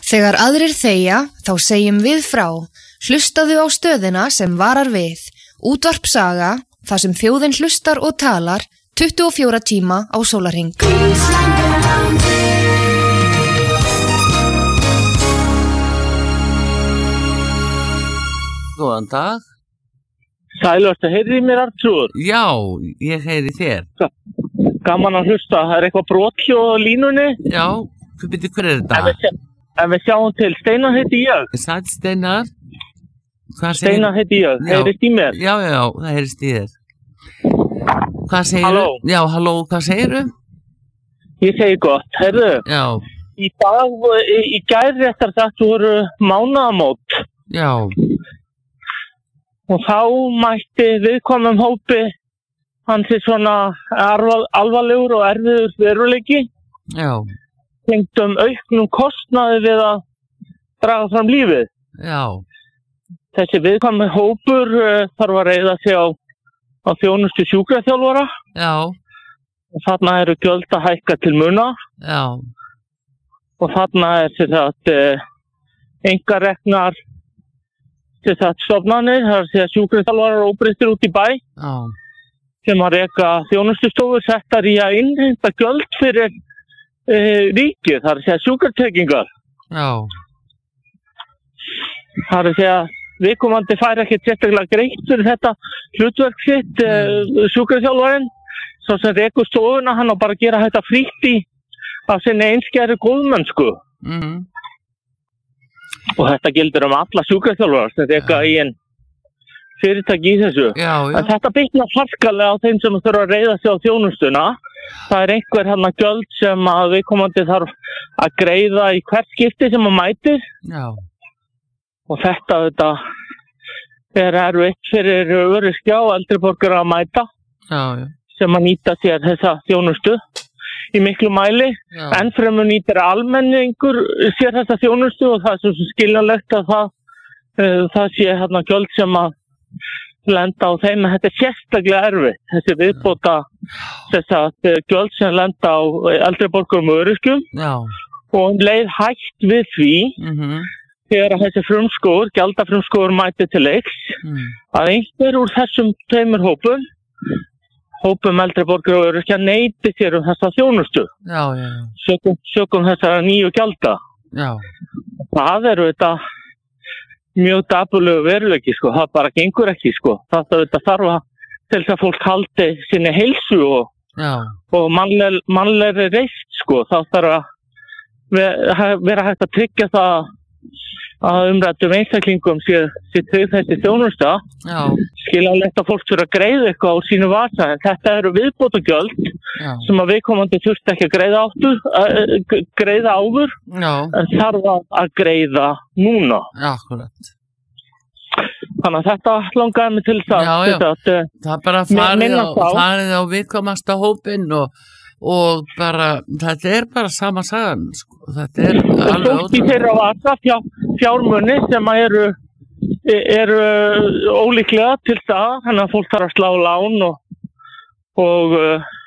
Þegar aðrir þegja, þá segjum við frá. Hlustaðu á stöðina sem varar við. Útvarp Saga, þar sem þjóðin hlustar og talar 24 tíma á sólarhring. Góðan dag. Sælvörstu, heyrði mér Arnþrúður? Já, ég heyri þér. Gaman að hlusta, það er eitthvað brothljóð á línunni. Já, hver er þetta? En við sjáum til, Steinar heiti ég. Sæll Steinar. Steinar heiti ég, heyrist í mér? Já, það heyrist í þér. Hvað segirðu? Halló. Já, halló, hvað segirðu? Ég segi gott, heyrðu. Já. Í dag, í gær réttar þetta voru mánaðamót. Já. Og þá mætti viðkomum hópi hans er svona alvarlegur og erfiður veruleiki. Já. Tengdum auknum kostnaði við að draga fram lífið. Já. Þessi viðkomum hópur þarf að reiða sig á þjónustu sjúkraþjálfara. Já. Og þarna eru gjöld að hækka til muna. Já. Og þarna er einkareknar stofnanir, það er sjúkraþjálfarar óbreyttir út í bæ. Já. Sem að reka þjónustustofur settar í að innheimta gjöld fyrir ríkið, það er sjúkratryggingar. Já. Það er viðkomandi fær ekki sérstaklega greitt fyrir þetta hlutverk sitt, sjúkraþjálfarinn, svo sem rekur stofuna, hann á bara að gera þetta frítt af sinni einskæru góðmennsku. Og þetta gildir alla sjúkraþjálfarar, þetta er eitthvað í en fyrirtæki í þessu. Já. En þetta bitnar harkalega á þeim sem þurfa að reiða sig á þjónustuna. Það er einhver gjöld sem að viðkomandi þarf að greiða í hvert skipti sem að mætir. Já. Og þetta er erfitt fyrir öryrkja og eldri borgara að mæta. Já. Sem að nýta sér þessa þjónustu í miklu mæli. Já. Enn fremur nýtir almenningur sér þessa þjónustu og það er svo skiljanlegt að það sé gjöld sem að lenda á þeim, en þetta er sérstaklega erfitt. Þessi viðbóta gjöld sem lenda á eldri borgurum og öryrkjum. Já. Og leið hægt við því þegar þessi frumskógur, gjaldafrumskógur mæti til leiks, að einhver úr þessum tveimur hópum eldri borgara og öryrkja neyti sér þessa þjónustu. Já. Sökum þessara nýju gjalda. Já. Það eru þetta mjög dapurlegu veruleiki, það bara gengur ekki, það þarf að til þess að fólk haldi sinni heilsu og mannlegri reisn, það þarf að vera hægt að tryggja það að umræddum einstaklingum sé tryggð þessi þjónusta. Já. Skiljanlegt að fólk þurfa að greiða eitthvað úr sínu vasa, en þetta eru viðbótagjöld sem að viðkomandi þurfti ekki að greiða áður, en þarf að greiða núna. Akkurat. Þannig að þetta langaði mig til það. Það er bara farið á viðkomasta hópinn og bara, þetta er bara sama sagan, þetta er alveg ótrúlega. Í þeirra vasa fjármuni sem eru ólíklega til það, þannig að fólk þarf að slá lán og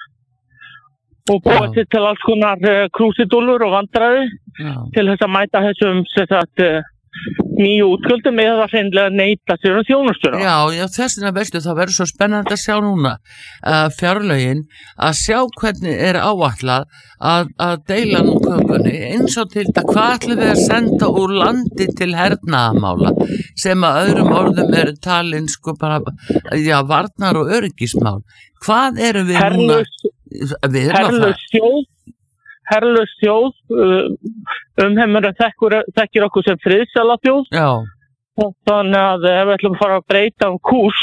búa sér til alls konar krúsidúllur og vandræði til þess að mæta þessum nýju útgjöldum eða hreinlega neita sér þjónustuna. Já, þessina veistu, það verður svo spennandi að sjá núna fjárlögin, að sjá hvernig er áætlað að deila nú kökunni, eins og til þetta hvað ætlum við að senda úr landi til hernaðamála, sem að öðrum orðum eru talin bara, varnar og öryggismál. Hvað eru við núna? Herlaus þjóð, umheimurinn þekkir okkur sem friðsæla þjóð. Já. Þannig að ef við ætlum að fara að breyta kúrs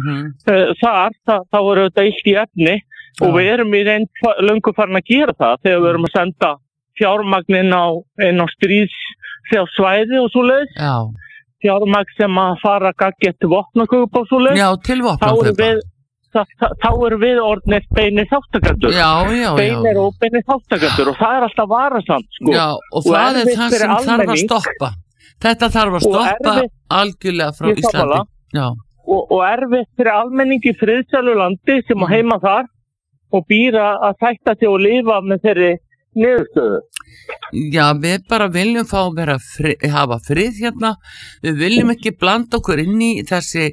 þá eru þetta illt í efni og við erum í reynd löngu farin að gera það þegar við erum að senda fjármagn inn á stríðsfjársvæði og svoleiðis. Já. Fjármagn sem að fara gagget til vopnakaup og svoleiðis. Já, til vopnakaupa. Þá erum við orðnir beinir þáttakendur. Beinir og beinir þáttakendur og það er alltaf varasamt. Já, og það er það sem þarf að stoppa. Þetta þarf að stoppa algjörlega frá Íslandi. Já. Og erfitt fyrir almenningi í friðsælu landi sem að heima þar og býra að sætta sig og lifa með þeirri niðurstöðu? Já, við bara viljum fá að hafa frið hérna, við viljum ekki blanda okkur inn í þessi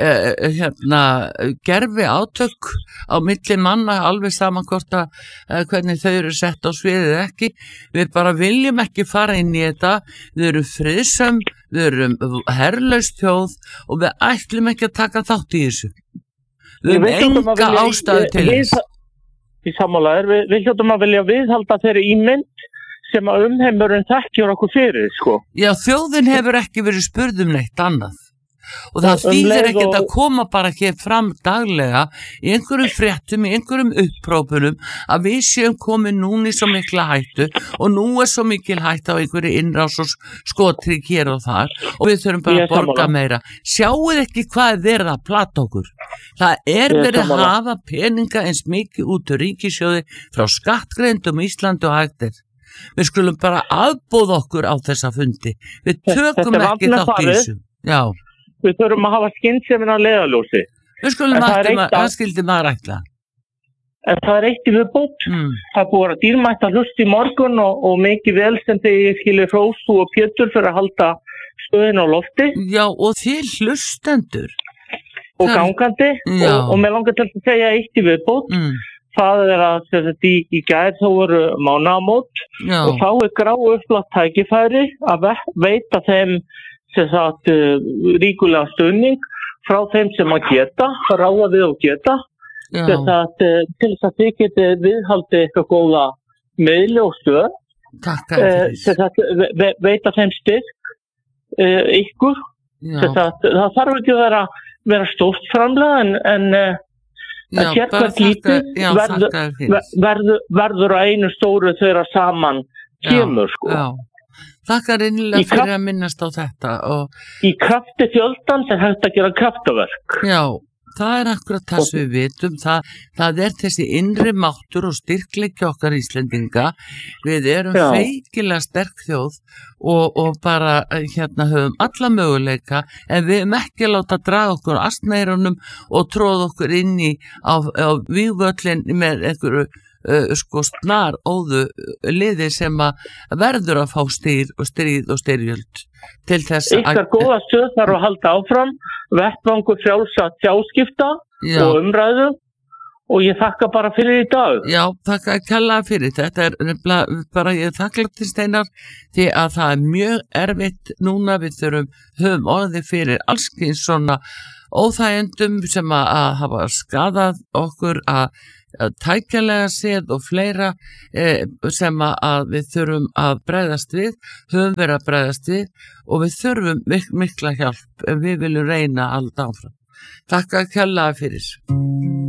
gerfi átök á milli manna, alveg saman hvort að hvernig þau eru sett á sviðið ekki, við bara viljum ekki fara inn í þetta, við erum friðsöm, við erum herlaus þjóð og við ætlum ekki að taka þátt í þessu. Við erum enga ástæðu til þess. Í sammálaður, við hljótum að vilja viðhalda þeirri ímynd sem að umheimurinn þekkjur okkur fyrir, sko. Já, þjóðin hefur ekki verið spurð neitt annað. Og það þýðir ekkert að koma bara hér fram daglega í einhverjum fréttum, í einhverjum upprópunum að við séum komið núna í svo mikla hættu og nú svo mikil hættu á einhverju innrás og skotrík hér og þar og við þurfum bara að borga meira. Sjáuð ekki hvað er verið að plata okkur. Það er verið að hafa peninga eins mikið út úr ríkissjóði frá skattgreiðendum Íslandi og hættir. Við skulum bara aðbóða okkur á þessa fundi. Við tökum ekki þátt í þessu. Já. Við þurfum að hafa skynsemi að leiðarljósi. Við skulum það skildi maður ætla. En það er eitt í viðbót. Það búið að dýrmætt að hlusta í morgun og mikið vel sem þið skilur Rósu og Pétur fyrir að halda stöðin á lofti. Já, og þið hlustendur. Og gangandi. Og mér langar til að segja eitt í viðbót. Það er að í gær þá voru mánaðamót og þá er gráu upplagt tækifæri að veita þeim ríkulega stuðning frá þeim sem að geta, ráða við og geta til þess að þið geti viðhaldi eitthvað góða miðli og stöð veita þeim styrk ykkur það þarf ekki að vera stórt framlega en hvert lítið verður að einu stóru þeirra saman kemur sko. Þakkar innilega fyrir að minnast á þetta. Í krafti fjöldans er hægt að gera kraftaverk. Já, það er akkurat það sem við vitum. Það er þessi innri máttur og styrkleiki okkar Íslendinga. Við erum feikilega sterk þjóð og bara höfum alla möguleika en við erum ekki að láta draga okkur astmeirunum og tróða okkur inn á vígvöllin með einhverju snar óðu liði sem að verður að fá stríð og styrjöld til þess að ykkar góða stöð þarf að halda áfram vettvangur frjálsa tjáskipta og umræðu og ég þakka bara fyrir í dag. Já, þakka kærlega fyrir þetta bara ég þakka til Steinar því að það er mjög erfitt núna við höfum orðið fyrir allskyns svona óþægendum sem að hafa skadað okkur að tækjalega séð og fleira sem að við þurfum að bregðast við, höfum verið að bregðast við og við þurfum mikla hjálp en við viljum reyna allt áfram. Takk að kærlega fyrir.